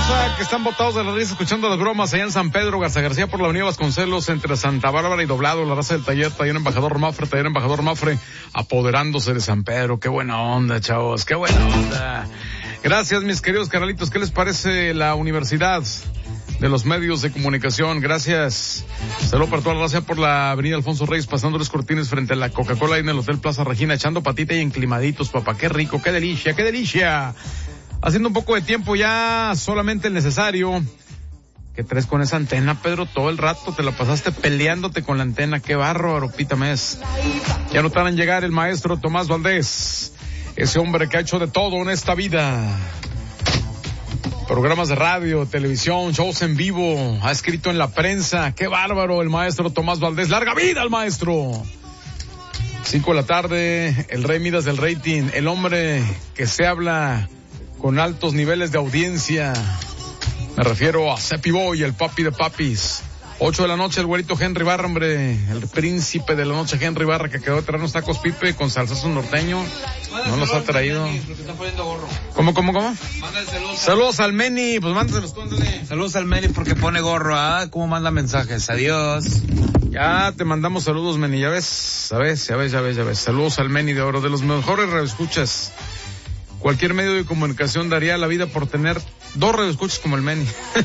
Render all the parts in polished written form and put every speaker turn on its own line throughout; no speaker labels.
raza que están botados de la risa escuchando las bromas allá en San Pedro Garza García por la avenida Vasconcelos entre Santa Bárbara y Doblado, la raza del taller Embajador Mafre, apoderándose de San Pedro. Qué buena onda, chavos, qué buena onda. Gracias, mis queridos carnalitos. ¿Qué les parece la Universidad de los Medios de Comunicación? Gracias. Saludos para toda la raza por la avenida Alfonso Reyes, pasando los Cortines frente a la Coca-Cola y en el Hotel Plaza Regina, echando patita y enclimaditos, papá. Qué rico, qué delicia, qué delicia. Haciendo un poco de tiempo ya, solamente el necesario. ¿Qué traes con esa antena, Pedro? Todo el rato te la pasaste peleándote con la antena. Qué bárbaro, Pítames. Ya no tardan en llegar el maestro Tomás Valdés, ese hombre que ha hecho de todo en esta vida. Programas de radio, televisión, shows en vivo, ha escrito en la prensa. Qué bárbaro el maestro Tomás Valdés. ¡Larga vida al maestro! 5 de la tarde, el rey Midas del rating, el hombre que se habla con altos niveles de audiencia. Me refiero a Cepi Boy, el papi de papis. 8 de la noche, el güerito Henry Barra, hombre, el príncipe de la noche Henry Barra, que quedó de traer unos tacos Pipe con salsazo norteño. No los ha traído. ¿Cómo? Saludos al Meni, pues mándaselos tú, ándale.
Saludos al Meni porque pone gorro, ¿cómo manda mensajes? Adiós.
Ya te mandamos saludos, Meni, ya ves. Saludos al Meni de Oro, de los mejores radioescuchas. Cualquier medio de comunicación daría la vida por tener 2 radioescuchas como el Meni.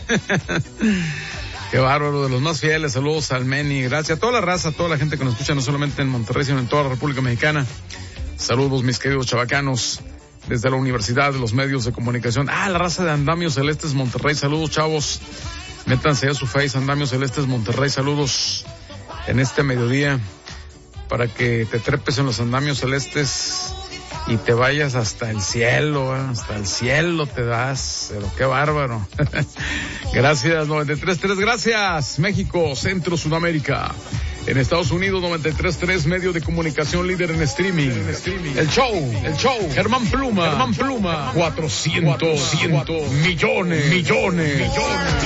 Qué bárbaro, de los más fieles. Saludos al Meni. Gracias a toda la raza, a toda la gente que nos escucha, no solamente en Monterrey, sino en toda la República Mexicana. Saludos, mis queridos chavacanos, desde la Universidad de los Medios de Comunicación. La raza de Andamios Celestes Monterrey. Saludos, chavos. Métanse a su face, Andamios Celestes Monterrey. Saludos en este mediodía para que te trepes en los Andamios Celestes y te vayas hasta el cielo, hasta el cielo te das, pero qué bárbaro. Gracias, 93.3, gracias, México, Centro, Sudamérica. En Estados Unidos, 93.3, medio de comunicación líder en streaming. El show, Germán Pluma, 400 millones.